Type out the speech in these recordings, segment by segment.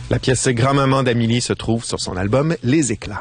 La pièce Grand-maman d'Amélie se trouve sur son album Les Éclats.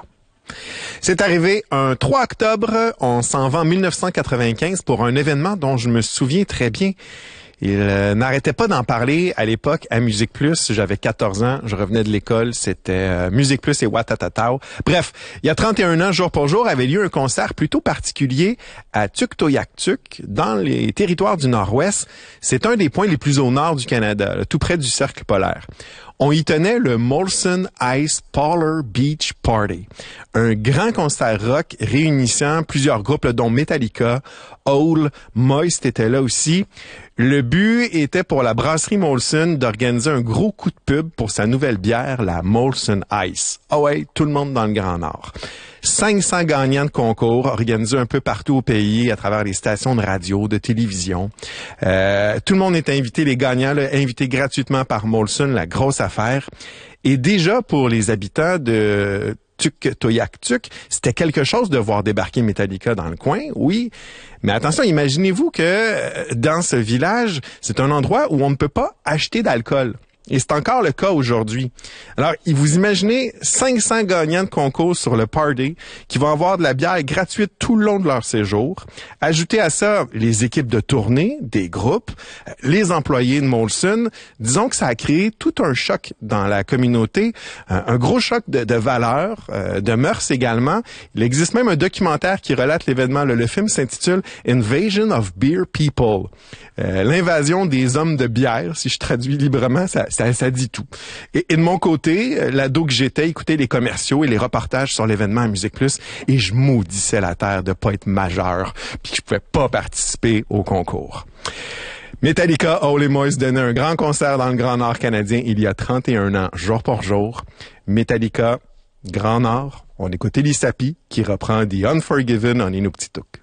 C'est arrivé un 3 octobre, on s'en va en 1995 pour un événement dont je me souviens très bien. Il n'arrêtait pas d'en parler à l'époque à Musique Plus. J'avais 14 ans, je revenais de l'école, c'était Musique Plus et Watatatao. Bref, il y a 31 ans, jour pour jour, avait lieu un concert plutôt particulier à Tuktoyaktuk, dans les territoires du Nord-Ouest. C'est un des points les plus au nord du Canada, là, tout près du cercle polaire. On y tenait le Molson Ice Polar Beach Party, un grand concert rock réunissant plusieurs groupes, dont Metallica, Hole, Moist était là aussi. Le but était pour la brasserie Molson d'organiser un gros coup de pub pour sa nouvelle bière, la Molson Ice. Ah ouais, tout le monde dans le Grand Nord. 500 gagnants de concours organisés un peu partout au pays à travers les stations de radio, de télévision. Tout le monde est invité, les gagnants là, invités gratuitement par Molson, la grosse affaire. Et déjà pour les habitants de Tuktoyaktuk, c'était quelque chose de voir débarquer Metallica dans le coin, oui. Mais attention, imaginez-vous que dans ce village, c'est un endroit où on ne peut pas acheter d'alcool. Et c'est encore le cas aujourd'hui. Alors, vous imaginez 500 gagnants de concours sur le party qui vont avoir de la bière gratuite tout le long de leur séjour. Ajoutez à ça les équipes de tournée, des groupes, les employés de Molson. Disons que ça a créé tout un choc dans la communauté, un gros choc de valeurs, de mœurs également. Il existe même un documentaire qui relate l'événement. Le film s'intitule Invasion of Beer People. L'invasion des hommes de bière, si je traduis librement, ça dit tout. Et de mon côté, l'ado que j'étais, écoutait les commerciaux et les reportages sur l'événement à Musique Plus et je maudissais la terre de pas être majeur puis que je pouvais pas participer au concours. Metallica, Hole et Moist donnaient un grand concert dans le Grand Nord canadien il y a 31 ans, jour pour jour. Metallica, Grand Nord, on écoutait Lissapi qui reprend The Unforgiven en Inuktitut.